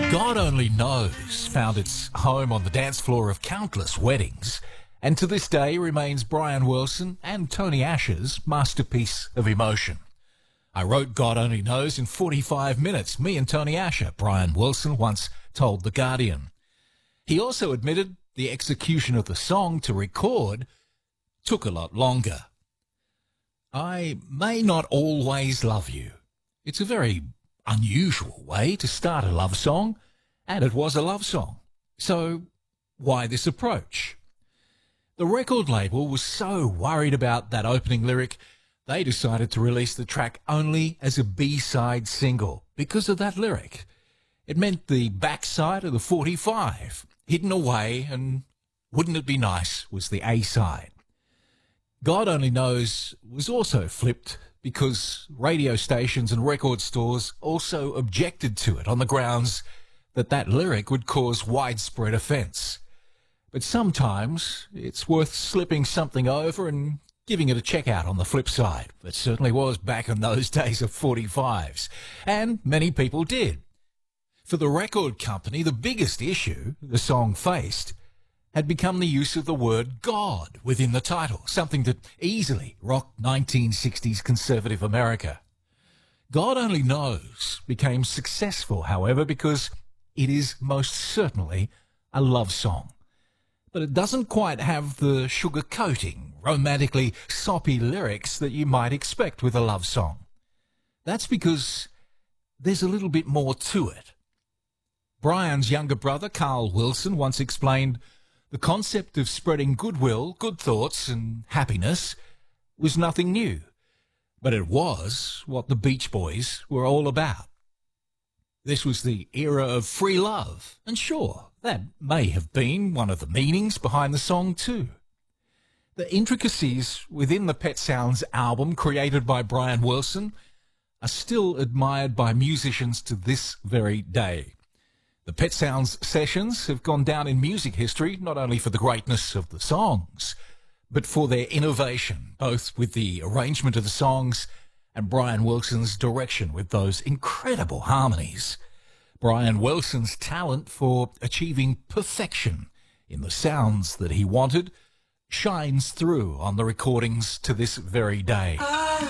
God Only Knows found its home on the dance floor of countless weddings, and to this day remains Brian Wilson and Tony Asher's masterpiece of emotion. I wrote God Only Knows in 45 minutes, me and Tony Asher, Brian Wilson once told The Guardian. He also admitted the execution of the song to record took a lot longer. I may not always love you. It's a very unusual way to start a love song, and it was a love song. So why this approach? The record label was so worried about that opening lyric, they decided to release the track only as a B-side single because of that lyric. It meant the backside of the 45, hidden away, and wouldn't it be nice was the A-side. God Only Knows was also flipped because radio stations and record stores also objected to it on the grounds that that lyric would cause widespread offence. But sometimes it's worth slipping something over and giving it a check out on the flip side. It certainly was back in those days of 45s, and many people did. For the record company, the biggest issue the song faced had become the use of the word God within the title, something that easily rocked 1960s conservative America. God Only Knows became successful, however, because it is most certainly a love song. But it doesn't quite have the sugar-coating, romantically soppy lyrics that you might expect with a love song. That's because there's a little bit more to it. Brian's younger brother, Carl Wilson, once explained the concept of spreading goodwill, good thoughts and happiness was nothing new, but it was what the Beach Boys were all about. This was the era of free love, and sure, that may have been one of the meanings behind the song too. The intricacies within the Pet Sounds album created by Brian Wilson are still admired by musicians to this very day. The Pet Sounds sessions have gone down in music history not only for the greatness of the songs, but for their innovation, both with the arrangement of the songs and Brian Wilson's direction with those incredible harmonies. Brian Wilson's talent for achieving perfection in the sounds that he wanted shines through on the recordings to this very day.